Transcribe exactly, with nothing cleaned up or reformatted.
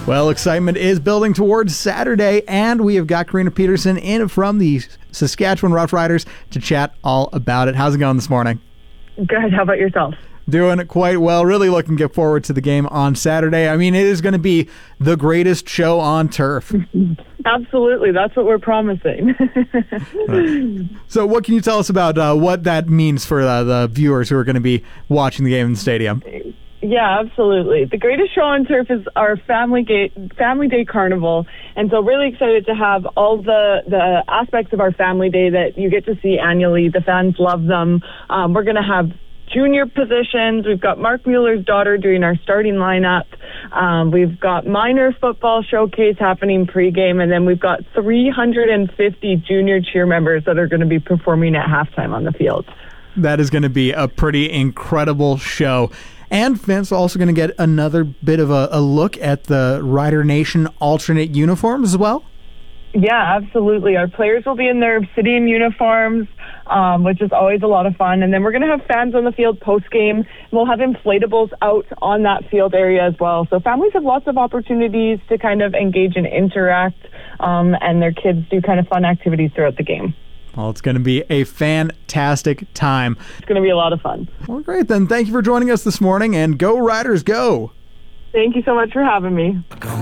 Well, excitement is building towards Saturday, and we have got Karina Peterson in from the Saskatchewan Roughriders to chat all about it. How's it going this morning? Good. How about yourself? Doing it quite well. Really looking get forward to the game on Saturday. I mean, it is going to be the greatest show on turf. Absolutely. That's what we're promising. So what can you tell us about uh, what that means for uh, the viewers who are going to be watching the game in the stadium? Yeah, absolutely. The greatest show on turf is our Family Day, Family Day Carnival. And so really excited to have all the, the aspects of our Family Day that you get to see annually. The fans love them. Um, we're going to have junior positions. We've got Mark Mueller's daughter doing our starting lineup. Um, we've got minor football showcase happening pregame, and then we've got three hundred fifty junior cheer members that are going to be performing at halftime on the field. That is going to be a pretty incredible show. And fans are also going to get another bit of a, a look at the Rider Nation alternate uniforms as well. Yeah, absolutely. Our players will be in their city uniforms, um, which is always a lot of fun. And then we're going to have fans on the field post-game. We'll have inflatables out on that field area as well. So families have lots of opportunities to kind of engage and interact, um, and their kids do kind of fun activities throughout the game. Well, it's going to be a fantastic time. It's going to be a lot of fun. Well, great then. Thank you for joining us this morning, and go Riders, go! Thank you so much for having me. Go